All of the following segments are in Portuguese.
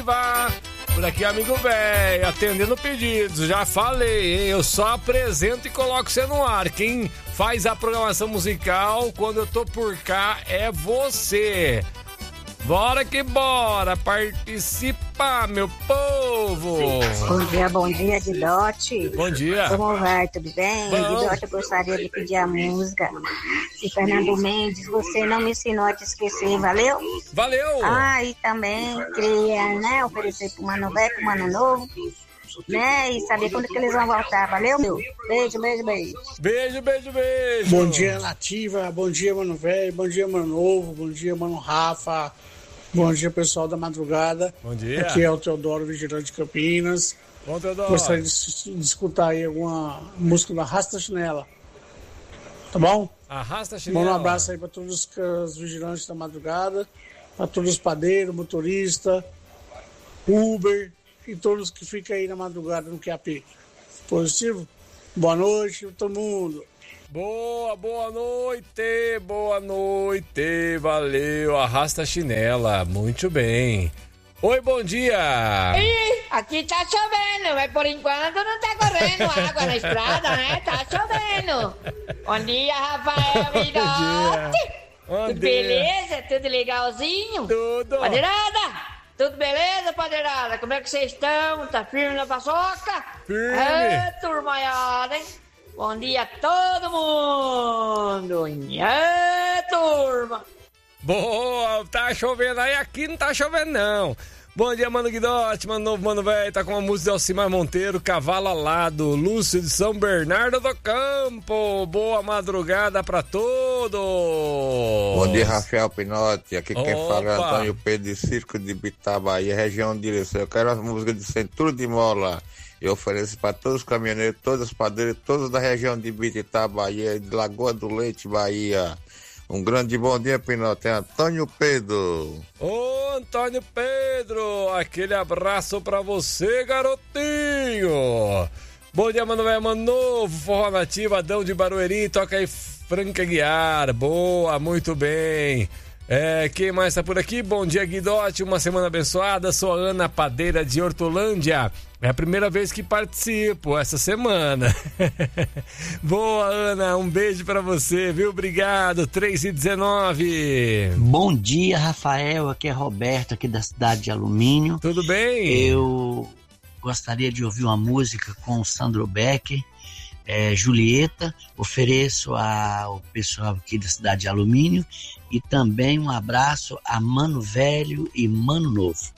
Nativa. Por aqui, amigo velho, atendendo pedidos. Já falei, hein? Eu só apresento e coloco você no ar. Quem faz a programação musical quando eu tô por cá é você. Bora que bora, participa, meu povo! Bom dia, Guidote. Bom dia. Como vai, tudo bem? Guidote, eu gostaria de pedir a música de Fernando Mendes, Você Não Me Ensinou a Te Esquecer, valeu? Valeu! E também queria, né, oferecer pro Mano Velho, pro Mano Novo, né, e saber quando que eles vão voltar, valeu, meu? Beijo, beijo, beijo. Beijo, beijo, beijo. Bom dia, Nativa, bom dia, Mano Velho, bom dia, Mano Novo, bom dia, Mano Rafa. Bom dia, pessoal da madrugada. Bom dia. Aqui é o Teodoro, vigilante de Campinas. Bom, Teodoro. Gostaria de escutar aí alguma música da Arrasta Chinela. Tá bom? Arrasta Chinela. Manda um abraço aí para todos os vigilantes da madrugada, para todos os padeiros, motorista, Uber e todos que ficam aí na madrugada no QAP. Positivo? Boa noite, todo mundo. Boa noite, valeu, arrasta a chinela, muito bem. Oi, bom dia. Aqui tá chovendo, mas por enquanto não tá correndo água na estrada, né? Tá chovendo. Bom dia, Rafael Vidotti. Tudo beleza? Tudo legalzinho? Tudo. Padeirada? Tudo beleza, padeirada? Como é que vocês estão? Tá firme na paçoca? Firme. Turmaiada, hein? Bom dia a todo mundo! Turma! Boa, tá chovendo aí, aqui não tá chovendo não. Bom dia, Mano Guidotti, Mano Novo, Mano Velho, tá com a música de Alcimar Monteiro, Cavalo Alado, Lúcio de São Bernardo do Campo. Boa madrugada pra todos. Bom dia, Rafael Pinotti, aqui quem fala é Antônio Pedro de Circo de Bitá, Bahia, região de direção. Eu quero as músicas de Centro de Mola. Eu ofereço para todos os caminhoneiros, todos os padeiros, todos da região de Bititá, Bahia, de Lagoa do Leite, Bahia. Um grande bom dia, Pinote. É Antônio Pedro. Ô, Antônio Pedro, aquele abraço pra você, garotinho. Bom dia, Mano Velho, Mano Novo, Forró Nativa, Adão de Barueri, toca aí Franca Guiar. Boa, muito bem. Quem mais tá por aqui? Bom dia, Guidotti, uma semana abençoada. Sou a Ana Padeira de Hortolândia. É a primeira vez que participo essa semana. Boa, Ana, um beijo pra você, viu? Obrigado, 3h19. Bom dia, Rafael, aqui é Roberto, aqui da cidade de Alumínio. Tudo bem? Eu gostaria de ouvir uma música com o Sandro Becker, Julieta. Ofereço ao pessoal aqui da cidade de Alumínio e também um abraço a Mano Velho e Mano Novo.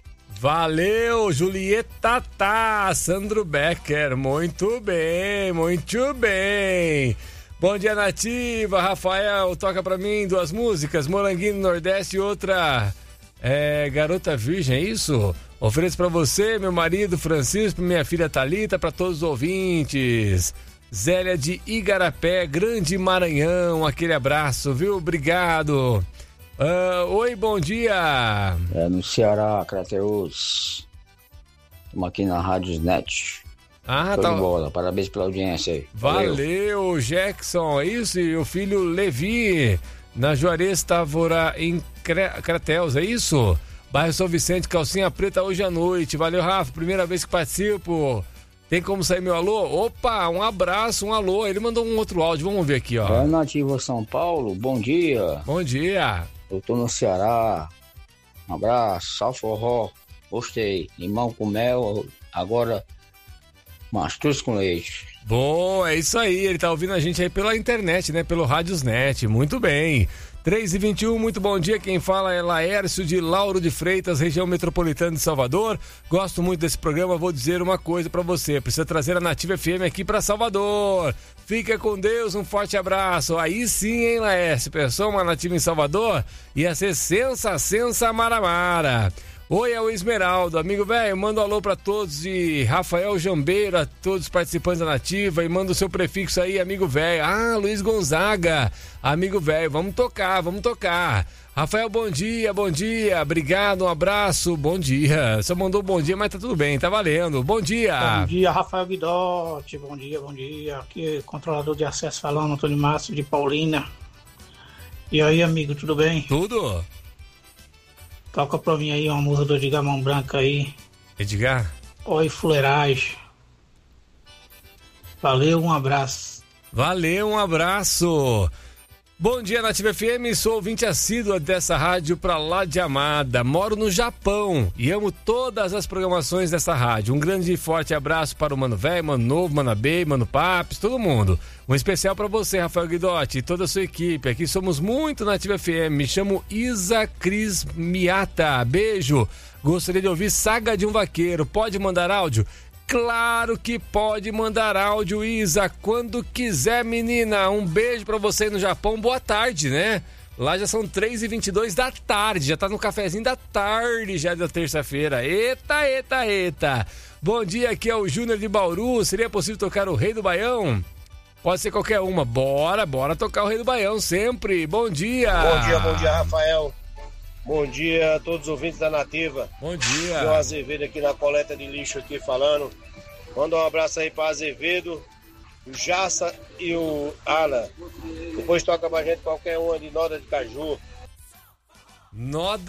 Valeu, Julieta, Sandro Becker, muito bem, muito bem. Bom dia, Nativa, Rafael, toca pra mim 2 músicas, Moranguinho do Nordeste e outra, Garota Virgem, é isso? Ofereço pra você, meu marido Francisco, minha filha Thalita, pra todos os ouvintes. Zélia de Igarapé, Grande Maranhão, aquele abraço, viu? Obrigado. Oi, bom dia. No Ceará, Crateus. Estamos aqui na Rádio Net. Show de bola, parabéns pela audiência aí. Valeu, Jackson, é isso? E o filho Levi, na Juarez Távora, em Crateus, é isso? Bairro São Vicente, calcinha preta hoje à noite. Valeu, Rafa, primeira vez que participo. Tem como sair meu alô? Opa, um abraço, um alô. Ele mandou um outro áudio, vamos ver aqui, ó. Nativa São Paulo, bom dia. Bom dia. Eu tô no Ceará. Um abraço, sal forró. Gostei. Limão com mel, agora mastruz com leite. Bom, é isso aí. Ele tá ouvindo a gente aí pela internet, né? Pelo Radiosnet. Muito bem. 3h21, muito bom dia, quem fala é Laércio de Lauro de Freitas, região metropolitana de Salvador. Gosto muito desse programa, vou dizer uma coisa pra você, precisa trazer a Nativa FM aqui pra Salvador. Fica com Deus, um forte abraço. Aí sim, hein, Laércio, pensou uma Nativa em Salvador? Ia ser sensa maramara. Oi, é o Esmeraldo, amigo velho, manda um alô pra todos de Rafael Jambeiro, a todos os participantes da Nativa e manda o seu prefixo aí, amigo velho. Luiz Gonzaga, amigo velho, vamos tocar. Rafael, bom dia, obrigado, um abraço, bom dia. Só mandou bom dia, mas tá tudo bem, tá valendo. Bom dia. Bom dia, Rafael Guidotti, bom dia. Aqui é controlador de acesso falando, Antônio Márcio de Paulina. E aí, amigo, tudo bem? Tudo. Toca pra mim aí uma música do Edgar Mão Branca aí. Edgar? Oi, fuleiragem. Valeu, um abraço. Valeu, um abraço. Bom dia, Nativa FM, sou ouvinte assídua dessa rádio pra lá de Amada. Moro no Japão e amo todas as programações dessa rádio. Um grande e forte abraço para o Mano Velho, Mano Novo, Mano Abei, Mano Papes, todo mundo. Um especial para você, Rafael Guidotti, e toda a sua equipe. Aqui somos muito Nativa FM. Me chamo Isa Cris Miata. Beijo. Gostaria de ouvir Saga de um Vaqueiro. Pode mandar áudio? Claro que pode mandar áudio, Isa, quando quiser, menina. Um beijo pra você aí no Japão. Boa tarde, né? Lá já são 3h22 da tarde, já tá no cafezinho da tarde, já da terça-feira. Eita. Bom dia, aqui é o Júnior de Bauru. Seria possível tocar o Rei do Baião? Pode ser qualquer uma. Bora tocar o Rei do Baião sempre. Bom dia. Bom dia, Rafael. Bom dia a todos os ouvintes da Nativa. Bom dia. O Azevedo aqui na coleta de lixo aqui falando. Manda um abraço aí para Azevedo, o Jaça e o Ana. Depois toca pra gente qualquer uma de Noda de Caju. Noda